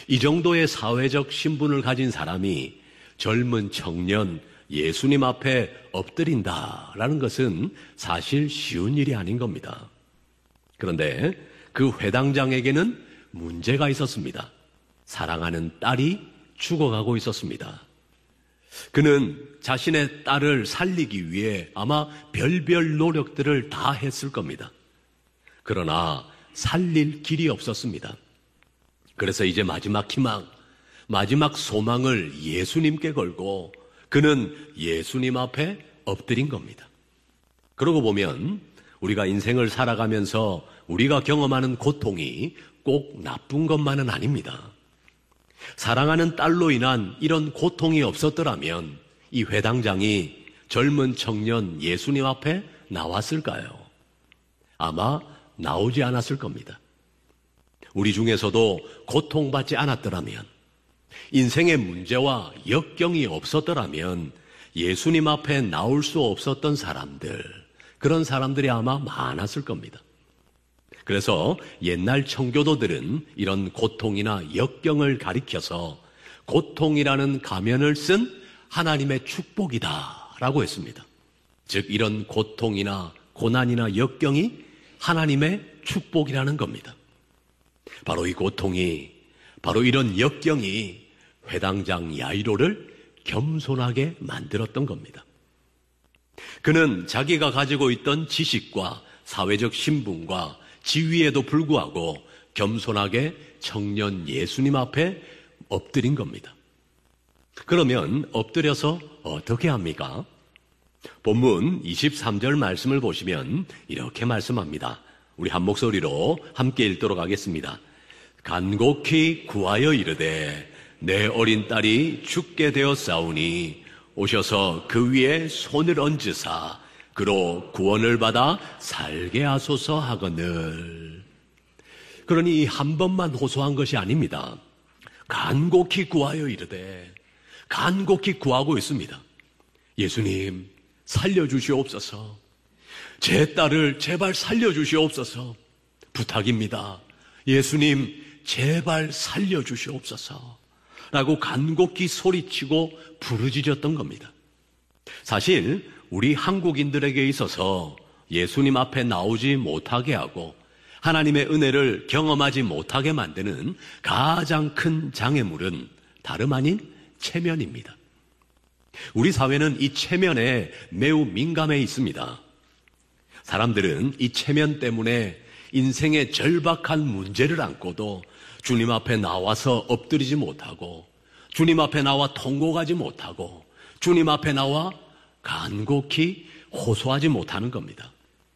이 정도의 사회적 신분을 가진 사람이 젊은 청년 예수님 앞에 엎드린다라는 것은 사실 쉬운 일이 아닌 겁니다. 그런데 그 회당장에게는 문제가 있었습니다. 사랑하는 딸이 죽어가고 있었습니다. 그는 자신의 딸을 살리기 위해 아마 별별 노력들을 다 했을 겁니다. 그러나 살릴 길이 없었습니다. 그래서 이제 마지막 희망, 마지막 소망을 예수님께 걸고 그는 예수님 앞에 엎드린 겁니다. 그러고 보면 우리가 인생을 살아가면서 우리가 경험하는 고통이 꼭 나쁜 것만은 아닙니다. 사랑하는 딸로 인한 이런 고통이 없었더라면 이 회당장이 젊은 청년 예수님 앞에 나왔을까요? 아마 나오지 않았을 겁니다. 우리 중에서도 고통받지 않았더라면, 인생의 문제와 역경이 없었더라면 예수님 앞에 나올 수 없었던 사람들, 그런 사람들이 아마 많았을 겁니다. 그래서 옛날 청교도들은 이런 고통이나 역경을 가리켜서 고통이라는 가면을 쓴 하나님의 축복이다라고 했습니다. 즉 이런 고통이나 고난이나 역경이 하나님의 축복이라는 겁니다. 바로 이 고통이, 바로 이런 역경이 회당장 야이로를 겸손하게 만들었던 겁니다. 그는 자기가 가지고 있던 지식과 사회적 신분과 지위에도 불구하고 겸손하게 청년 예수님 앞에 엎드린 겁니다. 그러면 엎드려서 어떻게 합니까? 본문 23절 말씀을 보시면 이렇게 말씀합니다. 우리 한 목소리로 함께 읽도록 하겠습니다. 간곡히 구하여 이르되 내 어린 딸이 죽게 되었사오니 오셔서 그 위에 손을 얹으사 그로 구원을 받아 살게 하소서 하거늘. 그러니 한 번만 호소한 것이 아닙니다. 간곡히 구하여 이르되, 간곡히 구하고 있습니다. 예수님 살려주시옵소서. 제 딸을 제발 살려주시옵소서. 부탁입니다. 예수님 제발 살려주시옵소서 라고 간곡히 소리치고 부르짖었던 겁니다. 사실 우리 한국인들에게 있어서 예수님 앞에 나오지 못하게 하고 하나님의 은혜를 경험하지 못하게 만드는 가장 큰 장애물은 다름 아닌 체면입니다. 우리 사회는 이 체면에 매우 민감해 있습니다. 사람들은 이 체면 때문에 인생의 절박한 문제를 안고도 주님 앞에 나와서 엎드리지 못하고, 주님 앞에 나와 통곡하지 못하고, 주님 앞에 나와 간곡히 호소하지 못하는 겁니다.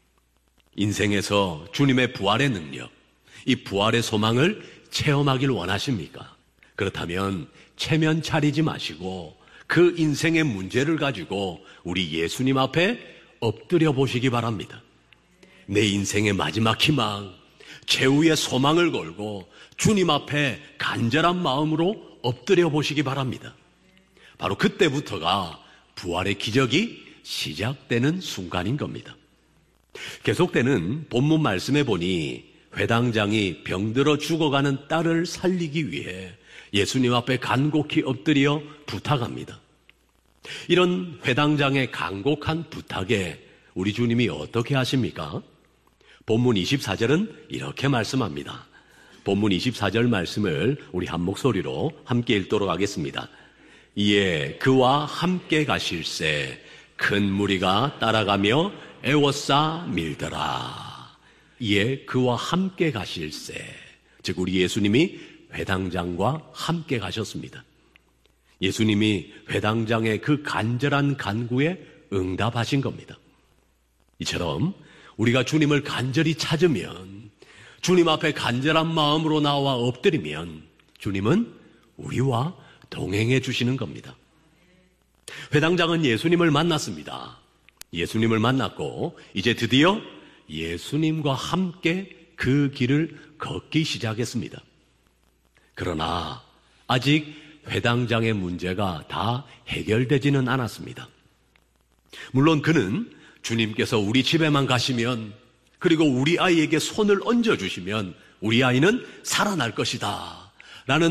인생에서 주님의 부활의 능력, 이 부활의 소망을 체험하길 원하십니까? 그렇다면 체면 차리지 마시고 그 인생의 문제를 가지고 우리 예수님 앞에 엎드려 보시기 바랍니다. 내 인생의 마지막 희망, 최후의 소망을 걸고 주님 앞에 간절한 마음으로 엎드려 보시기 바랍니다. 바로 그때부터가 부활의 기적이 시작되는 순간인 겁니다. 계속되는 본문 말씀에 보니 회당장이 병들어 죽어가는 딸을 살리기 위해 예수님 앞에 간곡히 엎드려 부탁합니다. 이런 회당장의 간곡한 부탁에 우리 주님이 어떻게 하십니까? 본문 24절은 이렇게 말씀합니다. 본문 24절 말씀을 우리 한 목소리로 함께 읽도록 하겠습니다. 이에 그와 함께 가실새 큰 무리가 따라가며 애워싸 밀더라. 이에 그와 함께 가실새, 즉 우리 예수님이 회당장과 함께 가셨습니다. 예수님이 회당장의 그 간절한 간구에 응답하신 겁니다. 이처럼 우리가 주님을 간절히 찾으면, 주님 앞에 간절한 마음으로 나와 엎드리면 주님은 우리와 동행해 주시는 겁니다. 회당장은 예수님을 만났습니다. 예수님을 만났고 이제 드디어 예수님과 함께 그 길을 걷기 시작했습니다. 그러나 아직 회당장의 문제가 다 해결되지는 않았습니다. 물론 그는 주님께서 우리 집에만 가시면, 그리고 우리 아이에게 손을 얹어주시면 우리 아이는 살아날 것이다